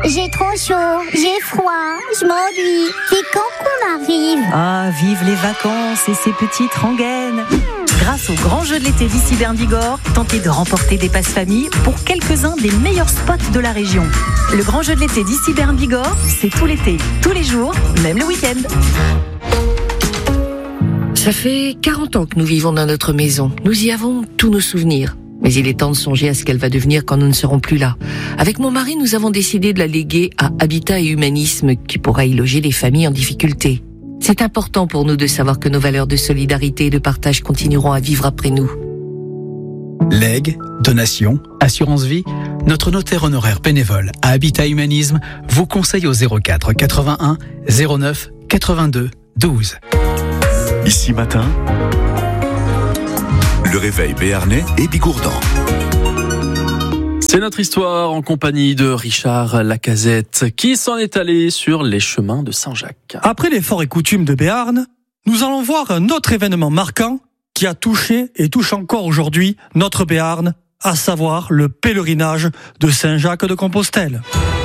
J'ai trop chaud, j'ai froid, je m'ennuie. C'est quand qu'on arrive? Ah, vive les vacances et ces petites rengaines. Grâce au grand jeu de l'été d'ici Berne-Bigorre, tentez de remporter des passes famille pour quelques-uns des meilleurs spots de la région. Le grand jeu de l'été d'ici Berne-Bigorre, c'est tout l'été, tous les jours, même le week-end. Ça fait 40 ans que nous vivons dans notre maison. Nous y avons tous nos souvenirs. Mais il est temps de songer à ce qu'elle va devenir quand nous ne serons plus là. Avec mon mari, nous avons décidé de la léguer à Habitat et Humanisme, qui pourra y loger les familles en difficulté. C'est important pour nous de savoir que nos valeurs de solidarité et de partage continueront à vivre après nous. Legs, donations, assurance vie, notre notaire honoraire bénévole à Habitat Humanisme vous conseille au 04 81 09 82 12. Ici matin, le réveil béarnais et bigourdan. C'est notre histoire en compagnie de Richard Lacazette qui s'en est allé sur les chemins de Saint-Jacques. Après les forts et coutumes de Béarn, nous allons voir un autre événement marquant qui a touché et touche encore aujourd'hui notre Béarn, à savoir le pèlerinage de Saint-Jacques de Compostelle.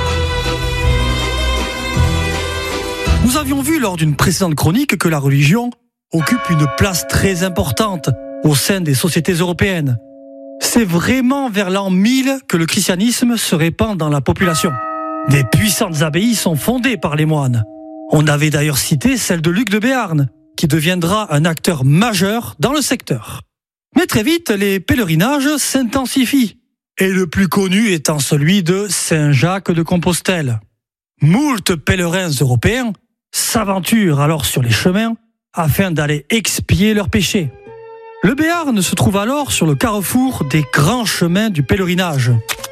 Nous avions vu lors d'une précédente chronique que la religion occupe une place très importante au sein des sociétés européennes. C'est vraiment vers l'an 1000 que le christianisme se répand dans la population. Des puissantes abbayes sont fondées par les moines. On avait d'ailleurs cité celle de Luc de Béarn, qui deviendra un acteur majeur dans le secteur. Mais très vite, les pèlerinages s'intensifient, et le plus connu étant celui de Saint-Jacques de Compostelle. Moult pèlerins européens s'aventurent alors sur les chemins afin d'aller expier leurs péchés. Le Béarn se trouve alors sur le carrefour des grands chemins du pèlerinage.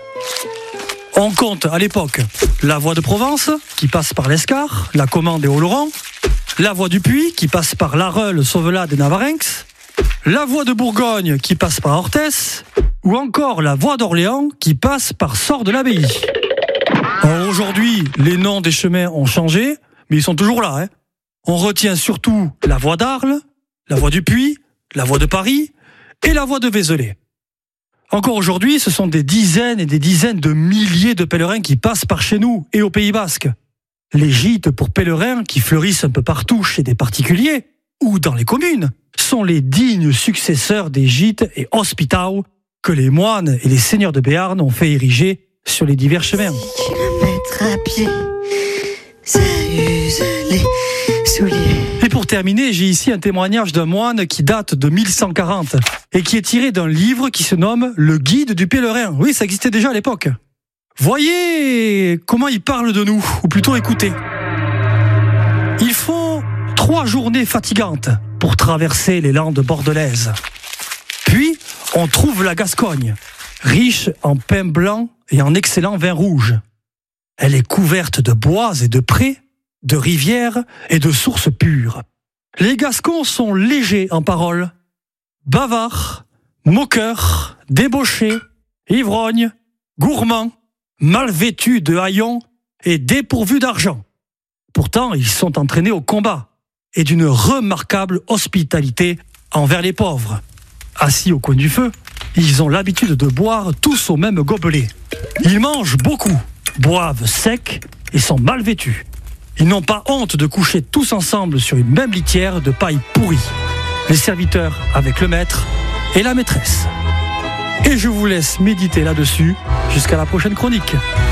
On compte à l'époque la voie de Provence, qui passe par l'Escar, la Comande et Oloron, la voie du Puy, qui passe par Larreule, Sauvelade et Navarinx, la voie de Bourgogne, qui passe par Orthès, ou encore la voie d'Orléans, qui passe par Sort de l'Abbaye. Alors aujourd'hui, les noms des chemins ont changé, mais ils sont toujours là. On retient surtout la voie d'Arles, la voie du Puy, la voie de Paris et la voie de Vézelay. Encore aujourd'hui, ce sont des dizaines et des dizaines de milliers de pèlerins qui passent par chez nous et au Pays Basque. Les gîtes pour pèlerins qui fleurissent un peu partout chez des particuliers ou dans les communes sont les dignes successeurs des gîtes et hospitaux que les moines et les seigneurs de Béarn ont fait ériger sur les divers chemins. 6 kilomètres à pied, ça use les souliers. Et pour terminer, j'ai ici un témoignage d'un moine qui date de 1140 et qui est tiré d'un livre qui se nomme « Le guide du pèlerin ». Oui, ça existait déjà à l'époque. Voyez comment il parle de nous, ou plutôt écoutez. Il faut 3 journées fatigantes pour traverser les landes bordelaises. Puis, on trouve la Gascogne, riche en pain blanc et en excellent vin rouge. Elle est couverte de bois et de prés, de rivières et de sources pures. Les Gascons sont légers en parole, bavards, moqueurs, débauchés, ivrognes, gourmands, mal vêtus de haillons et dépourvus d'argent. Pourtant, ils sont entraînés au combat et d'une remarquable hospitalité envers les pauvres. Assis au coin du feu, ils ont l'habitude de boire tous au même gobelet. Ils mangent beaucoup, boivent sec et sont mal vêtus. Ils n'ont pas honte de coucher tous ensemble sur une même litière de paille pourrie. Les serviteurs avec le maître et la maîtresse. Et je vous laisse méditer là-dessus jusqu'à la prochaine chronique.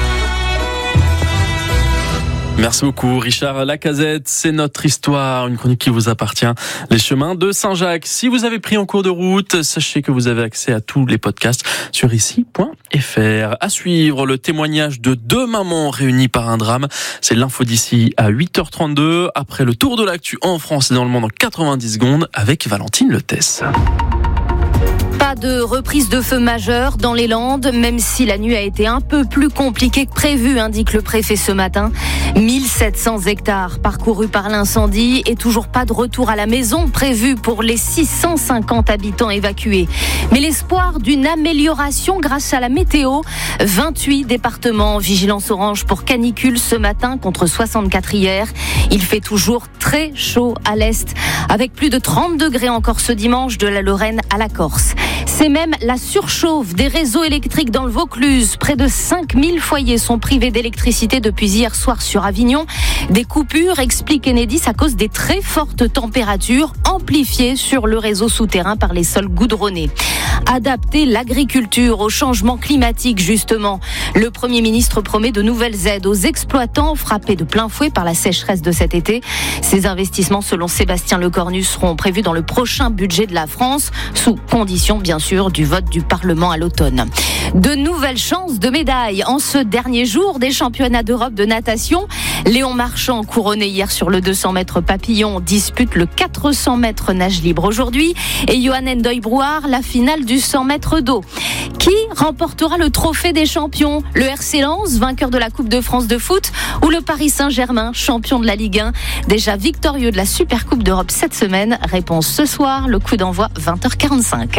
Merci beaucoup Richard Lacazette, c'est notre histoire, une chronique qui vous appartient, les chemins de Saint-Jacques. Si vous avez pris en cours de route, sachez que vous avez accès à tous les podcasts sur ici.fr. À suivre, le témoignage de 2 mamans réunies par un drame, c'est l'info d'ici à 8h32, après le tour de l'actu en France et dans le monde en 90 secondes avec Valentine Letès. Pas de reprise de feu majeure dans les Landes, même si la nuit a été un peu plus compliquée que prévu, indique le préfet ce matin. 1700 hectares parcourus par l'incendie et toujours pas de retour à la maison prévu pour les 650 habitants évacués. Mais l'espoir d'une amélioration grâce à la météo. 28 départements en vigilance orange pour canicule ce matin contre 64 hier. Il fait toujours très chaud à l'est, avec plus de 30 degrés encore ce dimanche de la Lorraine à la Corse. C'est C'est même la surchauffe des réseaux électriques dans le Vaucluse. Près de 5000 foyers sont privés d'électricité depuis hier soir sur Avignon. Des coupures, explique Enedis, à cause des très fortes températures amplifiées sur le réseau souterrain par les sols goudronnés. Adapter l'agriculture au changement climatique, justement. Le Premier ministre promet de nouvelles aides aux exploitants frappés de plein fouet par la sécheresse de cet été. Ces investissements, selon Sébastien Lecornu, seront prévus dans le prochain budget de la France, sous condition, bien sûr, du vote du Parlement à l'automne. De nouvelles chances de médailles en ce dernier jour des championnats d'Europe de natation. Léon Marchand, couronné hier sur le 200 mètres papillon, dispute le 400 mètres nage libre aujourd'hui. Et Johan Ndoye-Brouard, la finale du 100 mètres d'eau. Qui remportera le trophée des champions ? Le RC Lens, vainqueur de la Coupe de France de foot, ou le Paris Saint-Germain, champion de la Ligue 1, déjà victorieux de la Super Coupe d'Europe cette semaine ? Réponse ce soir, le coup d'envoi 20h45.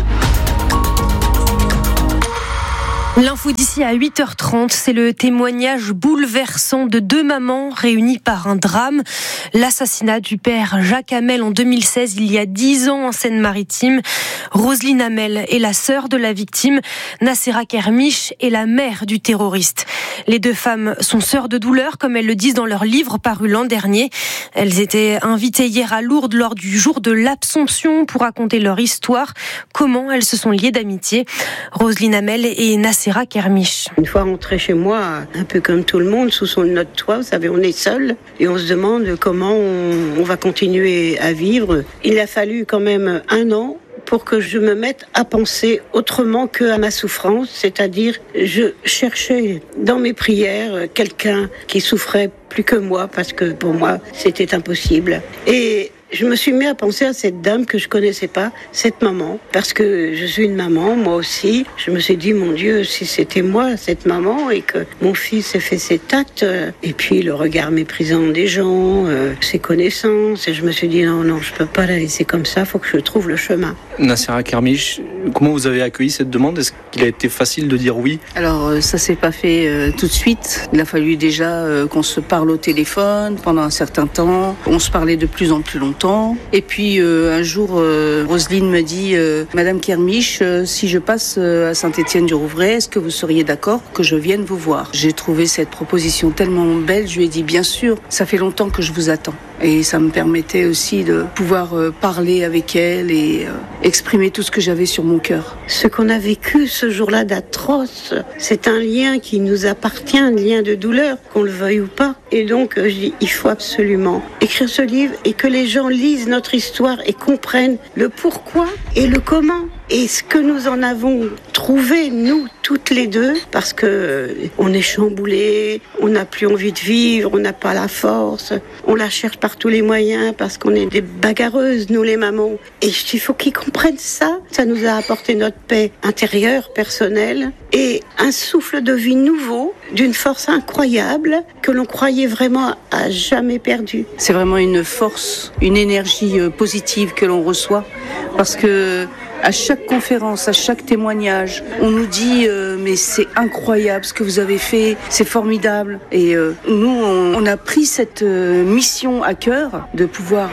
L'info d'ici à 8h30, c'est le témoignage bouleversant de deux mamans réunies par un drame. L'assassinat du père Jacques Hamel en 2016, il y a 10 ans en Seine-Maritime. Roselyne Hamel est la sœur de la victime. Nacera Kermiche est la mère du terroriste. Les deux femmes sont sœurs de douleur, comme elles le disent dans leur livre paru l'an dernier. Elles étaient invitées hier à Lourdes lors du jour de l'Absomption pour raconter leur histoire, comment elles se sont liées d'amitié. Roselyne Hamel et Nacera Kermiche. Une fois rentrée chez moi, un peu comme tout le monde, sous notre toit, vous savez, on est seul et on se demande comment on va continuer à vivre. Il a fallu quand même 1 an pour que je me mette à penser autrement qu'à ma souffrance, c'est-à-dire je cherchais dans mes prières quelqu'un qui souffrait plus que moi, parce que pour moi c'était impossible. Et je me suis mis à penser à cette dame que je connaissais pas, cette maman, parce que je suis une maman, moi aussi. Je me suis dit, mon Dieu, si c'était moi, cette maman, et que mon fils ait fait cet acte, et puis le regard méprisant des gens, ses connaissances, et je me suis dit, non, je peux pas la laisser comme ça, faut que je trouve le chemin. Nacera Kermiche, comment vous avez accueilli cette demande ? Est-ce qu'il a été facile de dire oui ? Alors, ça s'est pas fait tout de suite. Il a fallu déjà qu'on se parle au téléphone pendant un certain temps. On se parlait de plus en plus longtemps. Et puis un jour, Roselyne me dit Madame Kermiche, si je passe à Saint-Étienne-du-Rouvray, est-ce que vous seriez d'accord que je vienne vous voir ? J'ai trouvé cette proposition tellement belle, je lui ai dit bien sûr, ça fait longtemps que je vous attends. Et ça me permettait aussi de pouvoir parler avec elle et exprimer tout ce que j'avais sur mon cœur. Ce qu'on a vécu ce jour-là d'atroce, c'est un lien qui nous appartient, un lien de douleur, qu'on le veuille ou pas. Et donc, je dis, il faut absolument écrire ce livre et que les gens lisent notre histoire et comprennent le pourquoi et le comment. Et ce que nous en avons trouvé, nous, toutes les deux, parce que on est chamboulés, on n'a plus envie de vivre, on n'a pas la force, on la cherche par tous les moyens, parce qu'on est des bagarreuses, nous les mamans. Et il faut qu'ils comprennent ça. Ça nous a apporté notre paix intérieure, personnelle, et un souffle de vie nouveau, d'une force incroyable, que l'on croyait vraiment à jamais perdue. C'est vraiment une force, une énergie positive que l'on reçoit, parce que à chaque conférence, à chaque témoignage, on nous dit mais c'est incroyable ce que vous avez fait, c'est formidable. Et nous, on a pris cette mission à cœur de pouvoir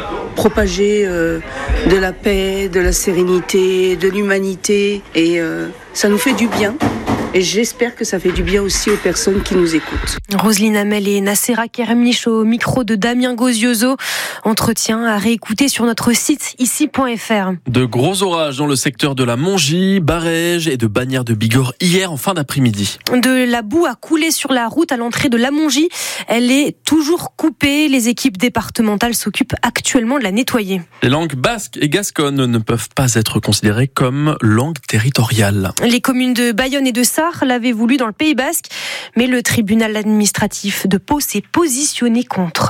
propager de la paix, de la sérénité, de l'humanité. Et ça nous fait du bien. Et j'espère que ça fait du bien aussi aux personnes qui nous écoutent. Roselyne Hamel et Nacera Kermiche au micro de Damien Gozioso. Entretien à réécouter sur notre site ici.fr. De gros orages dans le secteur de la Mongie, Barège et de Bagnères de Bigorre hier en fin d'après-midi. De la boue a coulé sur la route à l'entrée de la Mongie. Elle est toujours coupée. Les équipes départementales s'occupent actuellement de la nettoyer. Les langues basques et gasconnes ne peuvent pas être considérées comme langues territoriales. Les communes de Bayonne et de Sarre l'avait voulu dans le Pays Basque, mais le tribunal administratif de Pau s'est positionné contre.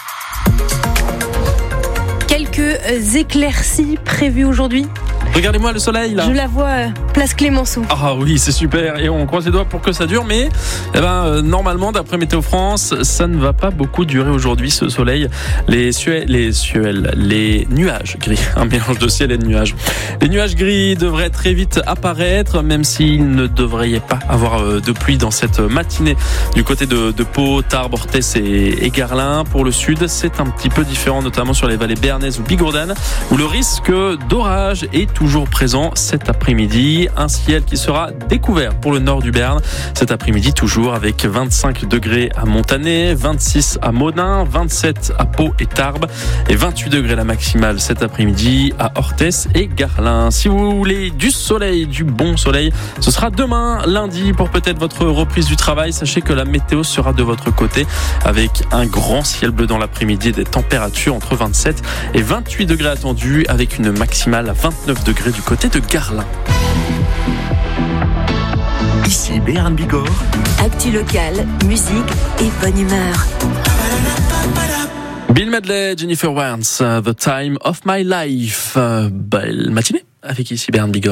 Quelques éclaircies prévues aujourd'hui. Regardez-moi le soleil là. Je la vois, place Clémenceau. Ah oui, c'est super. Et on croise les doigts pour que ça dure. Mais normalement, d'après Météo France, ça ne va pas beaucoup durer aujourd'hui, ce soleil. Les nuages gris. Un mélange de ciel et de nuages. Les nuages gris devraient très vite apparaître, même s'il ne devrait pas avoir de pluie dans cette matinée. Du côté de Pau, Tarbes, Orthès et Garlin. Pour le sud, c'est un petit peu différent, notamment sur les vallées béarnaises ou bigourdanes, où le risque d'orage est tout toujours présent cet après-midi. Un ciel qui sera découvert pour le nord du Béarn cet après-midi, toujours avec 25 degrés à Montané, 26 à Monin, 27 à Pau et Tarbes et 28 degrés la maximale cet après-midi à Orthès et Garlin. Si vous voulez du soleil, du bon soleil, ce sera demain, lundi, pour peut-être votre reprise du travail. Sachez que la météo sera de votre côté avec un grand ciel bleu dans l'après-midi et des températures entre 27 et 28 degrés attendus avec une maximale à 29 degrés du côté de Garlin. Ici Béarn Bigorre. Actu locale, musique et bonne humeur. Bill Medley, Jennifer Warnes, The Time of My Life. Belle matinée avec ici Béarn Bigorre.